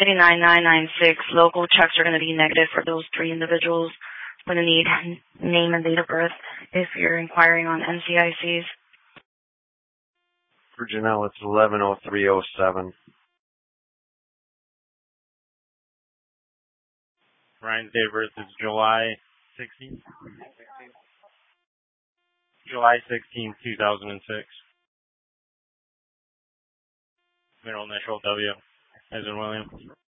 City 9996. Local checks are going to be negative for those three individuals. I'm going to need name and date of birth if you're inquiring on NCICs. For Janelle, it's 11/03/07. Ryan's date of birth is July 16th. July 16th, 2006. Middle initial W, as in William.